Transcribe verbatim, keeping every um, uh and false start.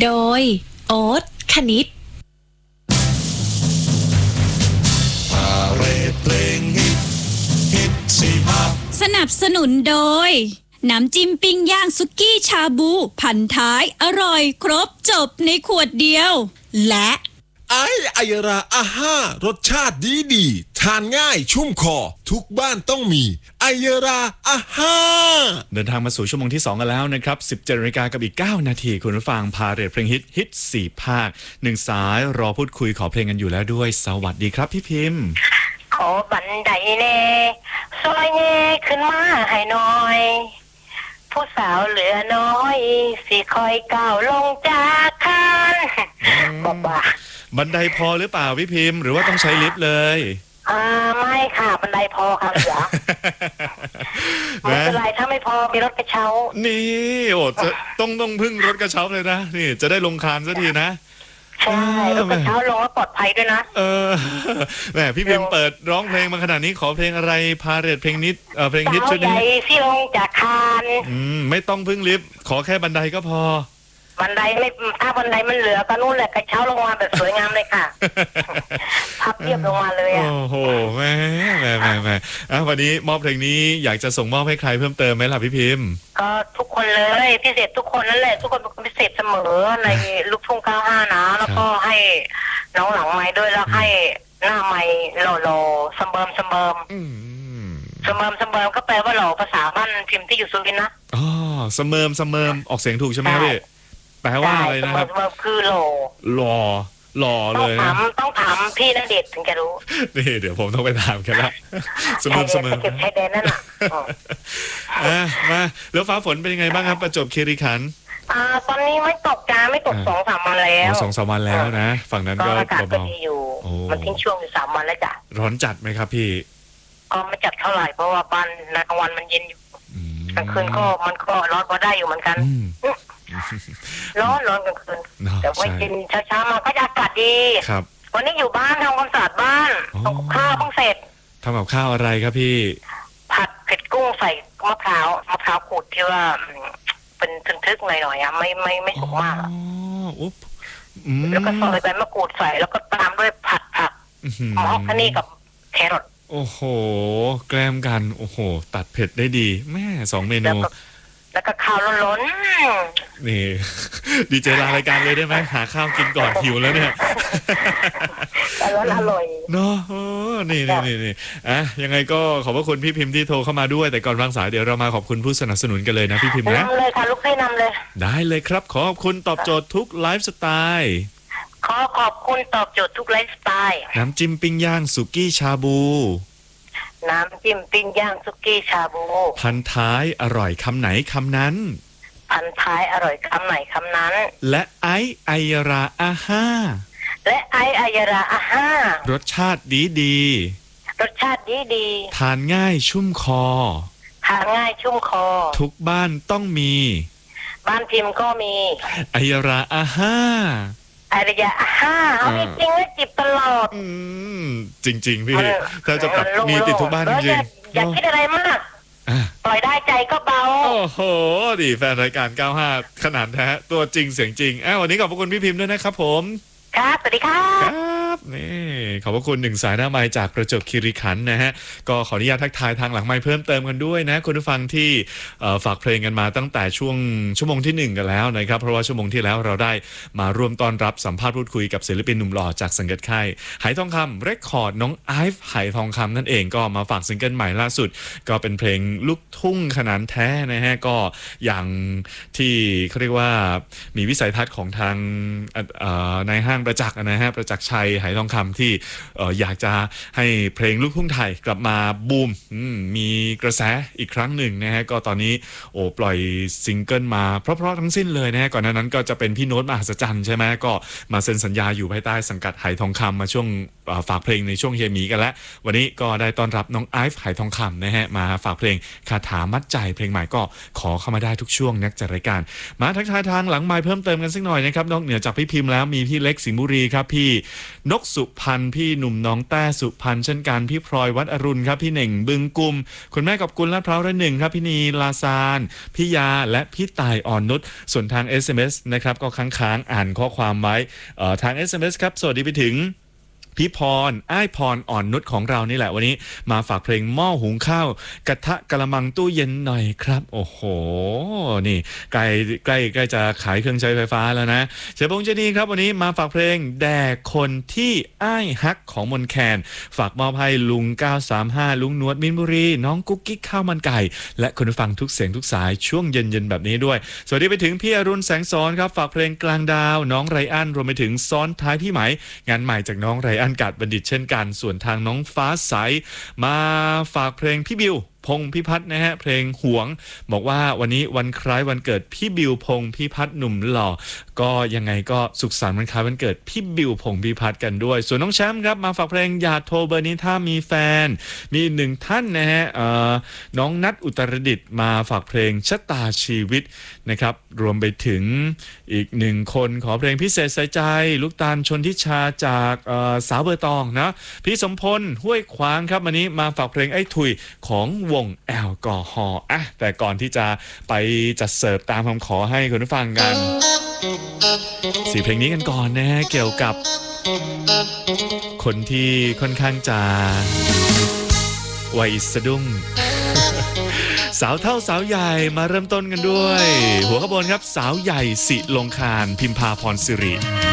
โดยโอ๊ตคณิตสนับสนุนโดยน้ำจิ้มปิ้งย่างสุกี้ชาบูพันท้ายอร่อยครบจบในขวดเดียวและไอไอยราอาห้ารสชาติดีดีทานง่ายชุ่มคอทุกบ้านต้องมีไอยราอาห้าเดินทางมาสู่ชั่วโมงที่สองกันแล้วนะครับสิบเจ็ดนาฬิกากับอีกเก้านาทีคุณผู้ฟังพาเรทเพลงฮิตฮิตสี่ภาคหนึ่งสายรอพูดคุยขอเพลงกันอยู่แล้วด้วยสวัสดีครับพี่พิมพ์ขอบันไดเน่ซอยเน่ขึ้นมาให้หน่อยผู้สาวเหลือน้อยสิคอยก้าวลงจากคานบอกว่าบันไดพอหรือเปล่าพี่พิมพ์หรือว่าต้องใช้ลิฟต์เลยอ่าไม่ค่ะบันไดพอค่ะเหลือไม่เป็นไรถ้าไม่พอมีรถกระเช้านี่โอ้จะต้องต้องพึ่งรถกระเช้าเลยนะนี่จะได้ลงคานสักทีนะใช่รถกระเช้าลงแล้วปลอดภัยด้วยนะเออแหมพี่พิมพ์เปิดร้องเพลงมาขนาดนี้ขอเพลงอะไรพาเรทเพลงนิดเออเพลงฮิตชุดนี้ที่ลงจากคานอืมไม่ต้องพึ่งลิฟต์ขอแค่บันไดก็พอบันไดไม่ถ้าบันไดมันเหลือก็นู่นแหละกระเช้าลงมาแบบสวยงามเลยค่ะพับเรียบลงมาเลยอ่ะโอ้โหแม่แม่แม่แม่อ่ะวันนี้มอบเพลงนี้อยากจะส่งมอบให้ใครเพิ่มเติมไหมล่ะพี่พิมพ์ก็ทุกคนเลยพิเศษทุกคนนั่นแหละทุกคนเป็นพิเศษเสมอในลูกทุ่งเก้าห้านะแล้วก็ให้น้องหลังไม้ด้วยแล้วให้หน้าไม้หล่อๆสมเบิมสมเบิมสมเบิมสมเบิมก็แปลว่าหล่อภาษาบ้านพิมพ์ที่อยู่สุรินทร์นะอ๋อสมเบิมสมเบิมออกเสียงถูกใช่ไหมพี่แปลว่าอะไรนะครับคือหล่อหล่อหล่อเลยต้องถามต้องถามพี่ณเดชน์ถึงจะรู้นี่เดี๋ยวผมต้องไปถามกันละสมมติสมมติเก็บชายแดนนั่นน่ะอ่ะมาแล้วฟ้าฝนเป็นยังไงบ้างครับประจวบคีรีขันธ์อ่าตอนนี้ไม่ตกจ้าไม่ตกสองสามวันแล้วสองสามวันแล้วนะฝั่งนั้นก็อากาศก็ดีอยู่มันทิ้งช่วงอยู่สามวันแล้วจ้ะร้อนจัดไหมครับพี่ก็ไม่จัดเท่าไหร่เพราะว่าบ้านในกลางวันมันเย็นอยู่กลางคืนก็มันก็ร้อนก็ได้อยู่เหมือนกันร้อนร้อนกลางคืนแต่ว่ากินเช้าๆมาก็อากาศดีครับวันนี้อยู่บ้านทำความสะอาดบ้านทำกับข้าวเพิ่งเสร็จทำกับข้าวอะไรครับพี่ผัดเผ็ดกุ้งใส่มะพร้าวมะพร้าวขูดที่ว่าเป็นทึกๆหน่อยๆอ่ะไม่ไม่ไม่สุกมากอ๋ออุ๊บแล้วก็ซอยใบมะกรูดใส่แล้วก็ตามด้วยผัดผักมะฮอกกานีกับแครอทโอ้โหแกล้มกันโอ้โหตัดเผ็ดได้ดีแม่สองเมนูแล้วก็ข้าวล้นๆนี่ดีเจลารายการเลยได้ไหมหาข้าวกินก่อนหิวแล้วเนี่ยแต่ร้อนอร่อยเนาะนี่นี่นี่นี่อ่ะยังไงก็ขอบพระคุณพี่พิมพ์ที่โทรเข้ามาด้วยแต่ก่อนวางสายเดี๋ยวเรามาขอบคุณผู้สนับสนุนกันเลยนะพี่พิมพ์นะนำเลยค่ะลูกพี่นำเลยได้เลยครับขอบคุณตอบโจทย์ทุกไลฟ์สไตล์ขอขอบคุณตอบโจทย์ทุกไลฟ์สไตล์น้ำจิ้มปิ้งย่างสุกี้ชาบูน้ำจิ้มปิ้งย่างสุกี้ชาบูพันท้ายอร่อยคำไหนคำนั้นพันท้ายอร่อยคำไหนคำนั้นและไอไอยราอาห้าและไอไอยราอาห้ารสชาติดีดีรสชาติดีดีทานง่ายชุ่มคอทานง่ายชุ่มคอทุกบ้านต้องมีบ้านพิมพ์ก็มีไอยราอาห้าไอระยะห้าเอาจริงๆแล้วจิบตลอดอืมจริงๆพี่ถ้าจะแบบมีติดทุกบ้านจริงๆอย่าคิดอะไรมากปล่อยได้ใจก็เบาโอ้โหดีแฟนรายการเก้าห้าขนาดแท้ตัวจริงเสียงจริงอ้าววันนี้ขอบพระคุณพี่พิมพ์ด้วยนะครับผมครับสวัสดีครับครับนี่ขอบพระคุณหนึ่งสายหน้าไมค์จากประจวบคีรีขันธ์นะฮะก็ขออนุญาตทักทายทางหลังไมค์เพิ่มเติมกันด้วยนะคุณผู้ฟังที่ฝากเพลงกันมาตั้งแต่ช่วงชั่วโมงที่หนึ่งกันแล้วนะครับเพราะว่าชั่วโมงที่แล้วเราได้มาร่วมต้อนรับสัมภาษณ์พูดคุยกับศิลปินหนุ่มหล่อจากสังกัดค่ายไหทองคำเรคคอร์ดน้องไอฟ์ไหทองคำนั่นเองก็มาฝากซิงเกิลใหม่ล่าสุดก็เป็นเพลงลูกทุ่งขนานแท้นะฮะก็อย่างที่เขาเรียกว่ามีวิสัยทัศน์ของทางในห้างประจักษ์นะฮะประจักษ์ชัยไหทองคำที่อยากจะให้เพลงลูกทุ่งไทยกลับมาบูมมีกระแสอีกครั้งหนึ่งนะฮะก็ตอนนี้โอ้ปล่อยซิงเกิลมาเพราะๆทั้งสิ้นเลยนะฮะก่อนหน้านั้นก็จะเป็นพี่โน้ตมหัศจรรย์ใช่ไหมก็มาเซ็นสัญญาอยู่ภายใต้สังกัดไหทองคำมาช่วงฝากเพลงในช่วงเฮียหมีกันแล้ววันนี้ก็ได้ต้อนรับน้องไอฟ์ไหทองคำนะฮะมาฝากเพลงคาถามัดใจเพลงใหม่ก็ขอเข้ามาได้ทุกช่วงนักจัดรายการมาทักทายทางหลังไมค์เพิ่มเติมกันสักหน่อยนะครับนอกเหนือจากพี่พิมพ์แล้วมีพี่เล็กสิงห์บุรีครับพี่นกสุพรรณพี่หนุ่มน้องแต้สุพรรณเช่นกันพี่พลอยวัดอรุณครับพี่เหน่งบึงกุมคุณแม่กับกุลลาดพร้าวระหนึ่งครับพี่นีลาซานพี่ยาและพี่ตายอ่อนนุชส่วนทาง เอส เอ็ม เอส นะครับก็ค้างๆอ่านข้อความไว้ทาง เอส เอ็ม เอส ครับสวัสดีไปถึงพี่พรอ้ายพรอ่อนนุชของเรานี่แหละวันนี้มาฝากเพลงหม้อหุงข้าวกระทะกระมังตู้เย็นหน่อยครับโอ้โหนี่ใกล้ใกล้ใกล้จะขายเครื่องใช้ไฟฟ้าแล้วนะเฉยพงษ์เจดีครับวันนี้มาฝากเพลงแด่คนที่อ้ายฮักของมนแคนฝากมอบให้ลุงเก้าสามห้าลุงนวดมินบุรีน้องกุ๊กกิ๊กข้าวมันไก่และคนฟังทุกเสียงทุกสายช่วงเย็นๆแบบนี้ด้วยสวัสดีไปถึงพี่อรุณแสงสอนครับฝากเพลงกลางดาวน้องไรอันรวมไปถึงซ้อนท้ายพี่ไหมงานใหม่จากน้องไรอันกาดบัณฑิตเช่นกันส่วนทางน้องฟ้าใสมาฝากเพลงพี่บิวพงษ์พิพัฒน์นะฮะเพลงหวงบอกว่าวันนี้วันคล้ายวันเกิดพี่บิวพงษ์พิพัฒน์หนุ่มหล่อก็ยังไงก็สุขสันต์วันคล้ายวันเกิดพี่บิวพงษ์พิพัฒน์กันด้วยส่วนน้องแชมป์ครับมาฝากเพลงอย่าโทรเบอร์นี้ถ้ามีแฟนมีอีกหนึ่งท่านนะฮะน้องนัทอุตรดิตถ์มาฝากเพลงชะตาชีวิตนะครับรวมไปถึงอีกหนึ่งคนขอเพลงพิเศษใส่ใจลูกตาลชนทิชาจากสาวเบอร์ตองนะพี่สมพลห้วยขวางครับวันนี้มาฝากเพลงไอ้ถุยของวงแอลกอฮอล์อ่ะแต่ก่อนที่จะไปจัดเสิร์ฟตามคำขอให้คุณผู้ฟังกันสี่เพลงนี้กันก่อนนะฮะเกี่ยวกับคนที่ค่อนข้างจะวัยสะดุ้ง สาวเท่าสาวใหญ่มาเริ่มต้นกันด้วยหัวขบวนครับสาวใหญ่สิลงคารพิมพาพรสิริ